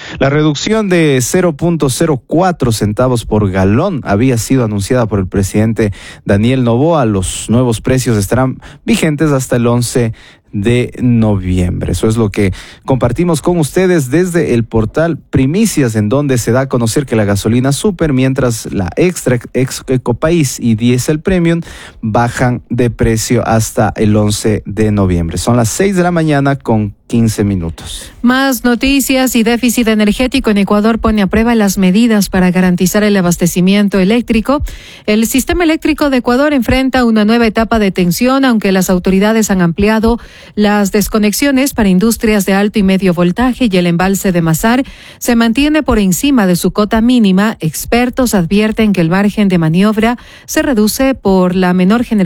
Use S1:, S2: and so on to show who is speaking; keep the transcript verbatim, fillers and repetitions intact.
S1: La reducción de cero punto cero cuatro centavos por galón había sido anunciada por el presidente Daniel Noboa. Los nuevos precios estarán vigentes hasta el once de noviembre. Eso es lo que compartimos con ustedes desde el portal Primicias, en donde se da a conocer que la gasolina super, mientras la Extra, Ex Ecopaís y Diesel Premium bajan de precio hasta el once de noviembre. Son las seis de la mañana con quince minutos.
S2: Más noticias. Y déficit energético en Ecuador pone a prueba las medidas para garantizar el abastecimiento eléctrico. El sistema eléctrico de Ecuador enfrenta una nueva etapa de tensión, aunque las autoridades han ampliado las desconexiones para industrias de alto y medio voltaje, y el embalse de Mazar se mantiene por encima de su cota mínima. Expertos advierten que el margen de maniobra se reduce por la menor generación